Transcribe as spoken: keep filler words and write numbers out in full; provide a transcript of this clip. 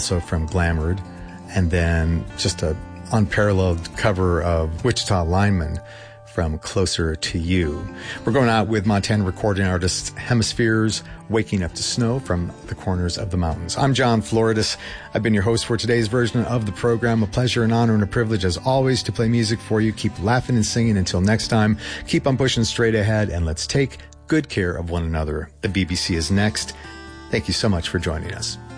also from Glamored, and then just a unparalleled cover of Wichita Lineman from Closer to You. We're going out with Montana recording artist Hemispheres, Waking Up to Snow from the Corners of the Mountains. I'm John Floridis. I've been your host for today's version of the program. A pleasure, an honor, and a privilege as always to play music for you. Keep laughing and singing. Until next time, keep on pushing straight ahead, and let's take good care of one another. The B B C is next. Thank you so much for joining us.